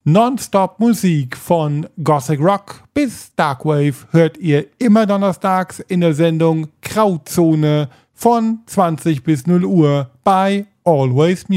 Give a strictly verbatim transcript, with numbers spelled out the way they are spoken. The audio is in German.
Nonstop Musik von Gothic Rock bis Darkwave hört ihr immer donnerstags in der Sendung Grauzone von zwanzig bis null Uhr bei Always Music.